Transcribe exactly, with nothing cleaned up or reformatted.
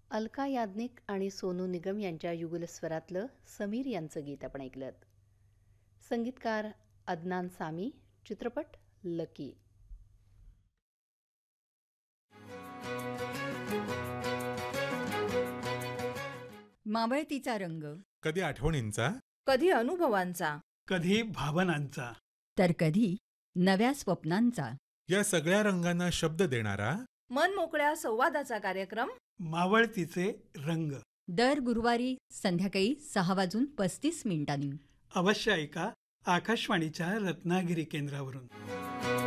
अलका याज्ञिक आणि सोनू निगम यांच्या युगलस्वरातलं समीर यांचं गीत आपण ऐकलं. संगीतकार अदनान सामी. चित्रपट लकी. मावळतीचा रंग, कधी आठवणींचा, कधी अनुभवांचा, कधी भावनांचा, तर कधी नव्या स्वप्नांचा. या सगळ्या रंगांना शब्द देणारा मन मोकळ्या संवादाचा कार्यक्रम मावळतीचे रंग. दर गुरुवारी संध्याकाळी सहा वाजून पस्तीस मिनिटांनी. अवश्य ऐका आकाशवाणीच्या रत्नागिरी केंद्रावरून.